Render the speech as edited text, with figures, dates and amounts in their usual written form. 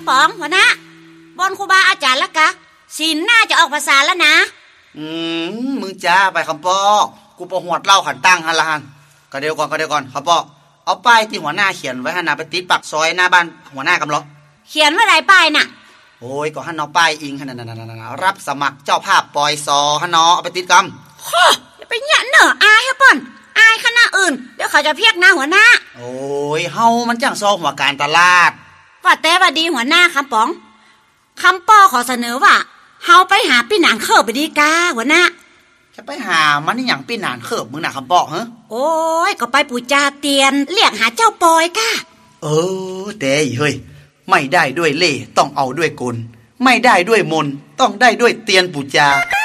ป๋องหัวหน้าบนครูบาอาจารย์ละกะศีลน่าจะออกภาษาแล้วนะมึงจ้าไปคำปอกูประหวดเล่าขันตั้งฮันละฮันก็เดี๋ยวก่อนคำปอเอาป้ายที่หัวหน้าเขียนไว้ให้นาไปติดปักซอยหน้าบ้านหัวหน้ากำล้อเขียนว่าไรป้ายน่ะโอ้ยก็ฮันเอาป้ายอิงฮันรับสมัครเจ้าภาพปอยซอฮันเอาไปติดกำฮ่อย่าไปหยั่นเนอะอายให้ป่อนอายคณะอื่นเดี๋ยวเขาจะเพียกหน้าหัวหน้าโอ้ยเฮามันจังซอหัวการตลาดว่าแต่ว่าดีหัวหน้าคำป๋องคำป้อขอเสนอว่าเฮาไปหาพี่หนานเคิบไปดีกาหัวหน้าจะไปหามันนี่อย่างพี่หนานเคิบมึงน่ะคำปอฮะโอ้ยก็ไปปูจาเตียนเรียกหาเจ้าปอยก้าแต่เฮ้ยไม่ได้ด้วยเล่ต้องเอาด้วยกลไม่ได้ด้วยมนต้องได้ด้วยเตียนปูจา